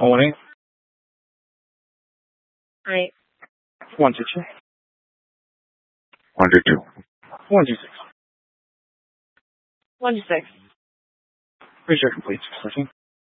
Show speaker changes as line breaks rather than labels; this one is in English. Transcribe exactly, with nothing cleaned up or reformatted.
one one eight.
Right.
one two two.
One two two.
one two six.
One to six.
Recheck complete. six thirteen.